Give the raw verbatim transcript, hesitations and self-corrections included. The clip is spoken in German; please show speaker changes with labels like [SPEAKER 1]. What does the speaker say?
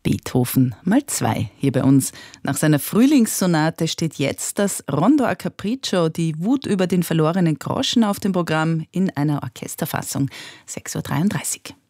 [SPEAKER 1] Beethoven mal zwei hier bei uns. Nach seiner Frühlingssonate steht jetzt das Rondo a Capriccio, die Wut über den verlorenen Groschen, auf dem Programm in einer Orchesterfassung. sechs Uhr dreiunddreißig.